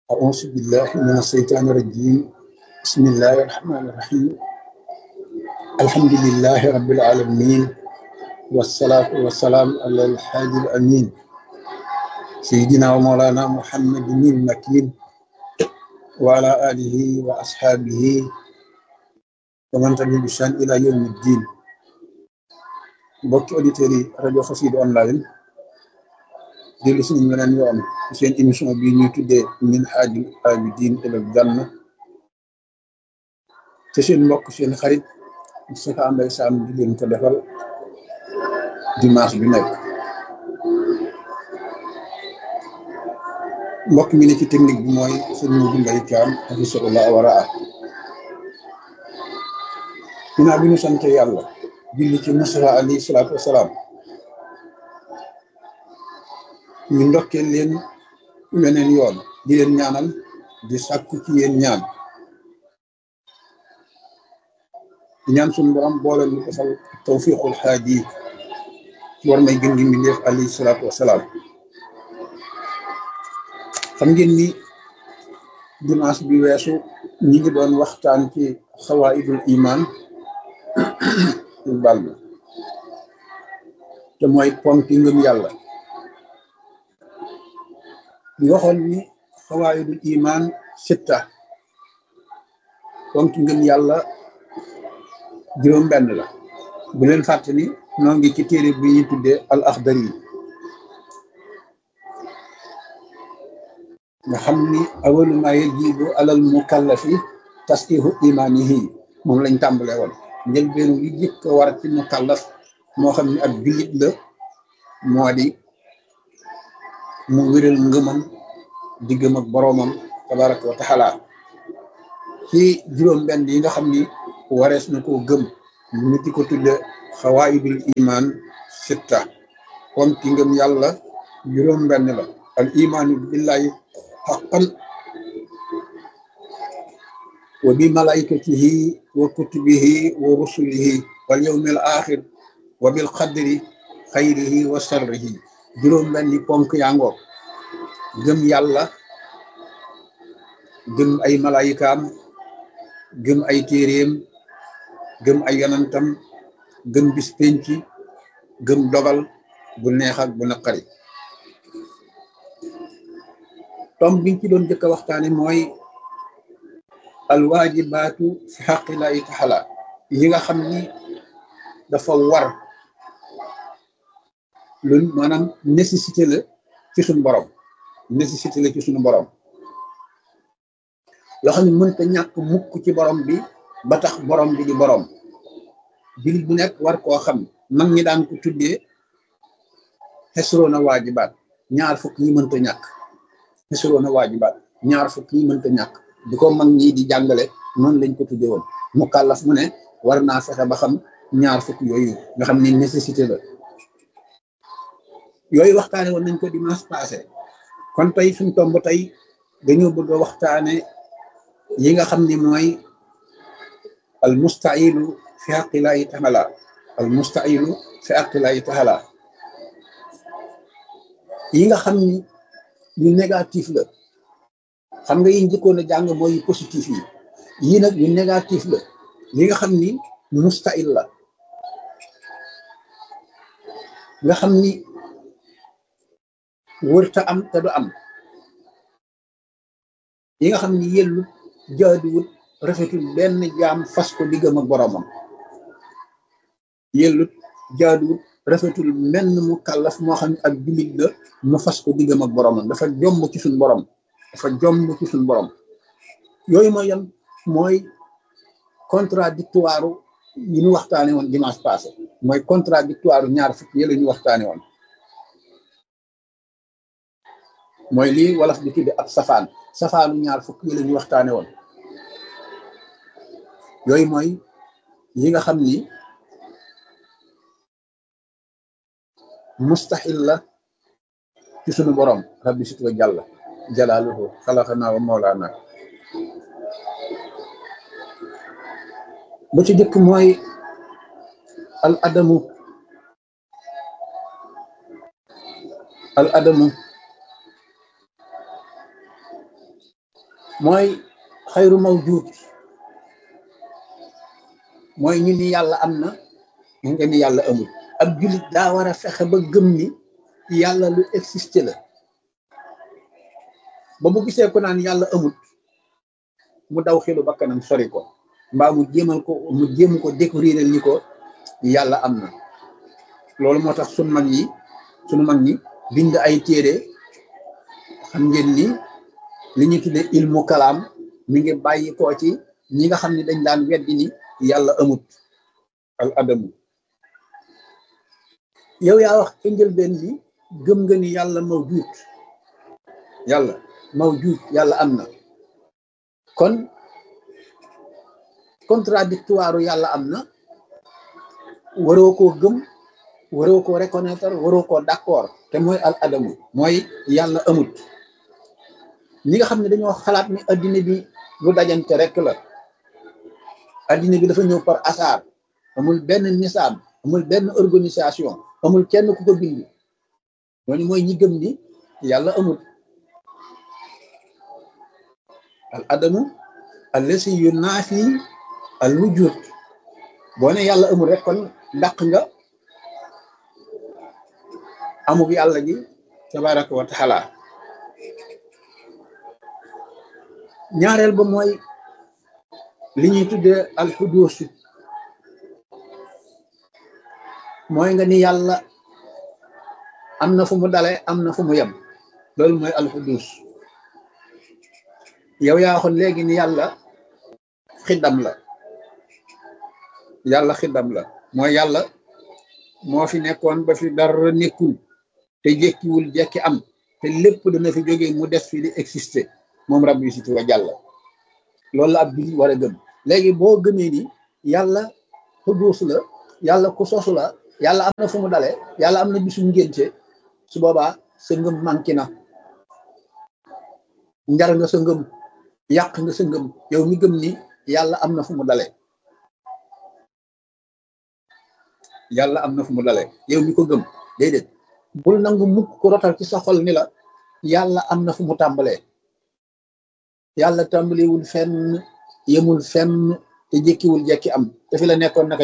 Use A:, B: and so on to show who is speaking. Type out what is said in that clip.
A: أعوذ بالله من الشيطان الرجيم. بسم الله الرحمن الرحيم. الحمد لله رب العالمين، والصلاة والسلام على الحادي الأمين سيدنا ومولانا محمد المكين وعلى آله وأصحابه ومن تبعهم بإحسان إلى يوم الدين. mbokki auditeurs yi rajo Xassida online dellu suñu meneen yoon ci seen émission bii ñuy tuddee Minhajul Abidin ilal Janna te seen mbokk seen xarit Moustapha Mbaye Sam di leen ko defal dimanche bi nekk. mbokk mi ne ci technique bi mooy sëñ Modou Mbaye Thiam hafizahullah wa raa. ginnaaw bi ñu sant yàlla julli ci Mustafa alayhi salaatu wasalaam, ñu ndokkee leen weneen yoon di leen ñaanal di sàkku ci yéen ñaan di ñaan suñu borom boole ñu defal tawfiqul xaaji ci war may gën gi mbindeef alayhi salaatu wasalaam. xam ngeen ni dimanche bi weesu ñi ngi doon waxtaan ci xawaidul iman bal bi te mooy ponki ngëm yàlla. ñu waxoon ni xawaidul iman sitta, ponki ngëm yàlla juróom benn la. bu leen fàtte ni noo ngi ci téere bi ñuy tuddee al axdari yi nga xam ni awalu ma yajibu alal mukallafi tasqihu imanihi moom lañ tàmbale woon. njëlbeenu li jëkk a war ci mukallaf moo xam ni ab jullit la moo di mu wéral ngëmam diggam ak boroomam tabaraka wa taala ci juróom benn yi nga xam ni warees na koo gëm ñu di ko tudde xawaidul iman sitta. kon ki ngëm yàlla juróom benn la. al imaanu billahi haqqan wa bi malaikatihi wa kutubihi wa rusulihi wal yawmil axir wa bil qadri xayrihi wa sharrihi. juróom benni ponk yaa ngoog. gëm yàlla, gëm ay malaayikaam, gëm ay téeréem, gëm ay yonantam, gëm bis penc, gëm dogal bu neex ak bu naqari. tom biñ ci doon jëkk a waxtaane mooy alwaajibaatu fi xaqillahi taala, yi nga xam ni dafa war, loolu maanaam nécessité la ci suñu borom. nécessité la ci suñu borom loo xam ne mënta ñàkk mukk ci borom bi ba tax borom bi di borom. jullit bu nekk war koo xam. mag ñi daan ko tuddee xesroona waajibaat, ñaar fukk yi mënta ñàkk. xesroona waajibaat, ñaar fukk yi mënta ñàkk. di ko mag ñi di jàngale noonu lañ ko tuddee woon. mukallaf mu ne war naa fexe ba xam ñaar fukk yooyu nga xam ni nécessité la. yooyu waxtaane woon nañ ko dimanche passé. kon tey suñ tomb tey dañoo bëgg a waxtaane yi nga xam ni mooy al mustailu fi haqqillahi taala. al mustailu fi haqqillahi taala yi nga xam ni yu négatif la. xam nga yi njëkkoon a jàng mooy yu positif yi. yii nag yu négatif la. yi nga xam ni mustail la, nga xam ni wërta am te du am. yi nga xam ni yellut, jaaduwut, rafetul benn jaam fas ko diggam ak boroomam. yellut, jaaduwut, rafetul menn mu kàllaf moo xam ne ak jullit la mu fas ko diggam ak boroomam. dafa jomb ci suñ borom. dafa jomb ci suñ borom. yooyu mooy yan mooy contradictoire yi ñu waxtaane woon dimanche passé. mooy contradictoire ñaar fukk yi la ñu waxtaane woon. mooy lii wolof di tudde ab safaan. safaanu ñaar fukk yi la ñu waxtaane woon. yooyu mooy yi nga xam ni mustahil la ci sunu borom rabbi sit wa jàlla jalaaluhu xalaqana wa mawlaana. ba ci jëkk mooy al adamu. al adamu mooy xayru mawjuud, mooy ñu ni yàlla am na nga ni yàlla amul. ab jullit daa war a fexe ba gëm ni yàlla lu existe la, ba bu gisee ko naan yàlla amul mu daw xelu bakkanam sori ko, mbaa mu jéem ko découvrir ni ko yàlla am na. loolu moo tax sunu mag ñi bind ay téere. xam ngeen ni li ñu tuddee ilmu kalaam mi ngi bàyyi koo ci ñi nga xam ne dañ daan weddi ni yàlla amut, al adamu. yow yaa wax ca njëlbeen bi gëm nga ni yàlla mawjuud, yàlla am na. kon contradictoire yàlla am na waroo koo gëm, waroo koo reconnaître, waroo koo d'accord, te mooy al adamu, mooy yàlla amut. ñi nga xam ne dañoo xalaat ni addina bi lu dajante rek la, addina bi dafa ñëw par hasard, amul benn nisaab, amul benn organisation, amul kenn ku ko bind, ñooñu mooy ñi gëm ni yàlla amut. al adamu allasi yunaafi al wujud. boo ne yàlla amul rek kon dàq nga amug yàlla gi tabaraka wa taala. ñaareel ba mooy li ñuy tuddee alxuduusu, mooy nga ni yàlla am na fu mu dale, am na fu mu yem. loolu mooy alxuduus. yow yaa waxoon léegi ni yàlla xiddam la, mooy yàlla moo fi nekkoon ba fi dara nekkul, te jékkiwul jekki am, te lépp dana fi jógee mu des fi di exister, moom rabbi situ wa jàlla. loolu la ab bi war a gëm. léegi boo gëmee ni yàlla xuduus la, yàlla ku sosu la, yàlla am na fu mu dale, yàlla am na bisu ngénte, su boobaa sa ngëm manqué na, njar nga sa ngëm, yàq nga sa ngëm. yow mi gëm ni yàlla am na fu mu dale, yàlla am na fu mu dale, yow mi ko gëm, déedéet bul nangu mukk ko rotal ci sa xol ni la yàlla am na fu mu tàmbalee. yàlla tàmbalewul fenn, yemul fenn, te jékkiwul jekki am, te fi la nekkoon naka